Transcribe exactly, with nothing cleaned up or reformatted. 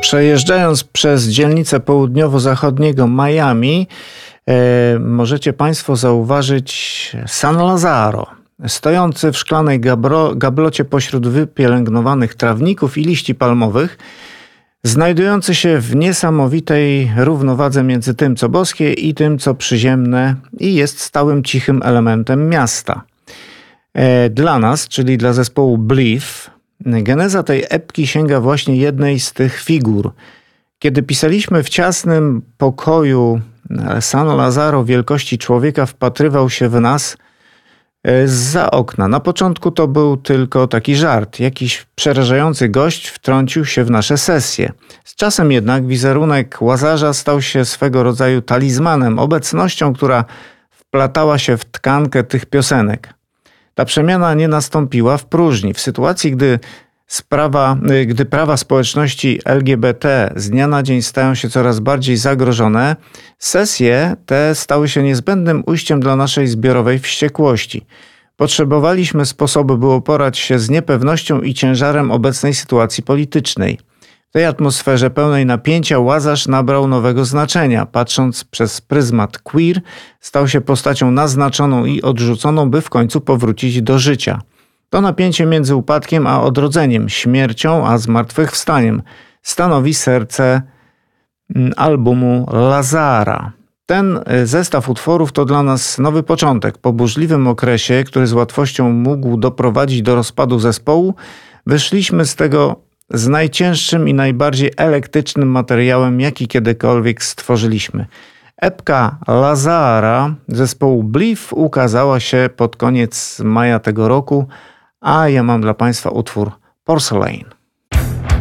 Przejeżdżając przez dzielnicę południowo-zachodniego Miami, e, możecie Państwo zauważyć San Lazaro, stojący w szklanej gabro, gablocie pośród wypielęgnowanych trawników i liści palmowych, znajdujący się w niesamowitej równowadze między tym, co boskie i tym, co przyziemne, i jest stałym cichym elementem miasta. E, dla nas, czyli dla zespołu Belief, geneza tej epki sięga właśnie jednej z tych figur. Kiedy pisaliśmy w ciasnym pokoju, San Lazaro wielkości człowieka wpatrywał się w nas zza okna. Na początku to był tylko taki żart. Jakiś przerażający gość wtrącił się w nasze sesje. Z czasem jednak wizerunek Łazarza stał się swego rodzaju talizmanem, obecnością, która wplatała się w tkankę tych piosenek. Ta przemiana nie nastąpiła w próżni. W sytuacji, gdy, sprawa, gdy prawa społeczności L G B T z dnia na dzień stają się coraz bardziej zagrożone, sesje te stały się niezbędnym ujściem dla naszej zbiorowej wściekłości. Potrzebowaliśmy sposobu, by uporać się z niepewnością i ciężarem obecnej sytuacji politycznej. W tej atmosferze pełnej napięcia Łazarz nabrał nowego znaczenia. Patrząc przez pryzmat queer, stał się postacią naznaczoną i odrzuconą, by w końcu powrócić do życia. To napięcie między upadkiem a odrodzeniem, śmiercią a zmartwychwstaniem stanowi serce albumu Lazara. Ten zestaw utworów to dla nas nowy początek. Po burzliwym okresie, który z łatwością mógł doprowadzić do rozpadu zespołu, wyszliśmy z tego z najcięższym i najbardziej elektrycznym materiałem, jaki kiedykolwiek stworzyliśmy. Epka Lazara zespołu Belief ukazała się pod koniec maja tego roku, a ja mam dla Państwa utwór Porcelain.